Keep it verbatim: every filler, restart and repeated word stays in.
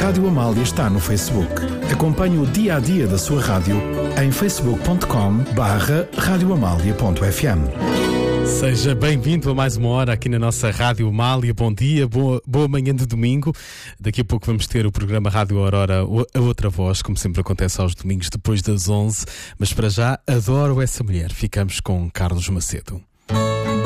Rádio Amália está no Facebook. Acompanhe o dia a dia da sua rádio em facebook ponto com barra rádio amália ponto f m. Seja bem-vindo a mais uma hora aqui na nossa Rádio Amália. Bom dia, boa, boa manhã de domingo. Daqui a pouco vamos ter o programa Rádio Aurora, a outra voz, como sempre acontece aos domingos depois das onze. Mas para já, adoro essa mulher. Ficamos com Carlos Macedo.